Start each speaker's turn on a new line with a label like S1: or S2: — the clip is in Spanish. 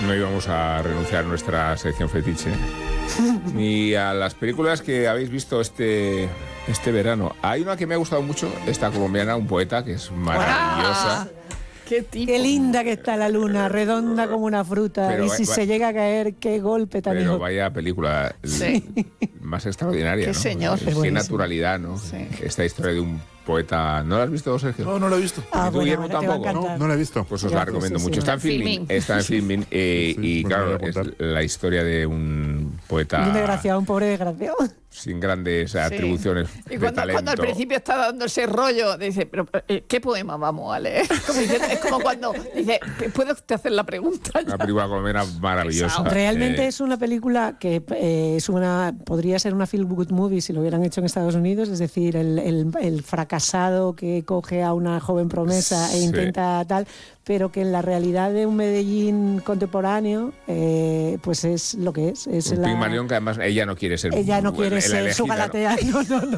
S1: no íbamos a renunciar a nuestra sección fetiche ni a las películas que habéis visto este verano. Hay una que me ha gustado mucho, esta colombiana, Un poeta, que es maravillosa.
S2: Qué linda que está la luna, redonda como una fruta.
S1: Pero
S2: y si se llega a caer, qué golpe tan
S1: Pero
S2: hijo.
S1: vaya película más extraordinaria,
S3: Qué
S1: ¿no?
S3: señor.
S1: Qué naturalidad, ¿no?
S3: Sí.
S1: Esta historia de un poeta. ¿No la has visto, Sergio?
S4: No la he visto.
S2: Ah,
S1: ¿Y tú,
S2: bueno,
S1: Guillermo,
S2: ahora te va a
S1: tampoco?
S2: encantar.
S4: No la he visto.
S1: Pues os la recomiendo mucho. Está en Filmin. Está en Filmin. Y
S4: me
S1: claro,
S4: voy a
S1: es
S4: apuntar.
S1: la historia de un poeta
S2: Un desgraciado, un pobre desgraciado.
S1: sin grandes atribuciones
S3: Y
S1: de
S3: cuando
S1: talento.
S3: al principio está dando ese rollo, dice, pero ¿qué poema vamos a leer? Es como cuando dice, ¿puede usted hacer la pregunta?
S1: Una película colombiana maravillosa.
S2: Realmente es una película que podría ser una feel good movie si lo hubieran hecho en Estados Unidos, es decir, el fracasado que coge a una joven promesa e
S1: Sí.
S2: intenta tal, pero que en la realidad de un Medellín contemporáneo, pues es lo que es.
S1: Un Pigmalión que además ella no quiere ser
S2: Ella no quiere
S1: la
S2: ser su
S1: elegida, ¿no?
S2: Galatea, no.